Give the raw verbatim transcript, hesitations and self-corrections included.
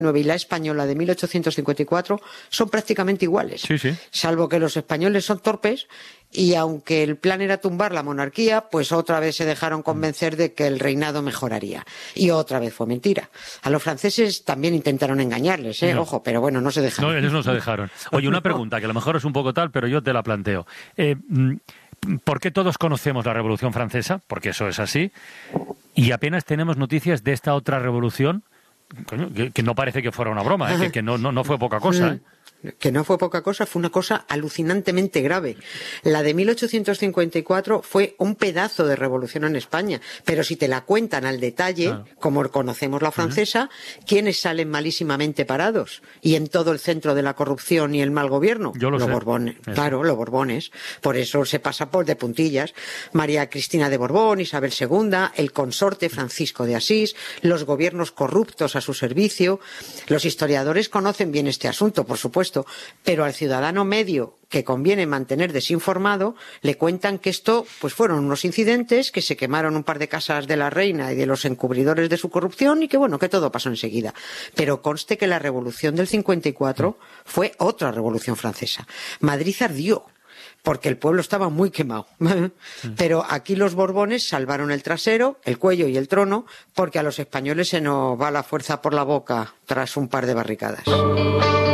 y la española de mil ochocientos cincuenta y cuatro son prácticamente iguales, sí, sí. salvo que los españoles son torpes y aunque el plan era tumbar la monarquía, pues otra vez se dejaron convencer de que el reinado mejoraría. Y otra vez fue mentira. A los franceses también intentaron engañarles, ¿eh? No. Ojo, pero bueno, no se dejaron. No, ellos no se dejaron. Oye, una pregunta que a lo mejor es un poco tal, pero yo te la planteo. Eh, ¿Por qué todos conocemos la Revolución Francesa? Porque eso es así. Y apenas tenemos noticias de esta otra revolución. Coño, que, que no parece que fuera una broma, ¿eh? que, que no, no, no fue poca cosa. ¿eh? Que no fue poca cosa, fue una cosa alucinantemente grave. La de mil ochocientos cincuenta y cuatro fue un pedazo de revolución en España, pero si te la cuentan al detalle, ah. como conocemos la francesa, uh-huh. ¿quiénes salen malísimamente parados? Y en todo el centro de la corrupción y el mal gobierno. Yo lo los sé. Borbones, Eso. Claro, los Borbones. Por eso se pasa por de puntillas. María Cristina de Borbón, Isabel segunda, el consorte Francisco de Asís, los gobiernos corruptos a su servicio. Los historiadores conocen bien este asunto, por supuesto. Pero al ciudadano medio que conviene mantener desinformado le cuentan que esto pues fueron unos incidentes, que se quemaron un par de casas de la reina y de los encubridores de su corrupción y que bueno, que todo pasó enseguida. Pero conste que la revolución del cincuenta y cuatro fue otra revolución francesa. Madrid ardió porque el pueblo estaba muy quemado. Pero aquí los Borbones salvaron el trasero, el cuello y el trono, porque a los españoles se nos va la fuerza por la boca tras un par de barricadas.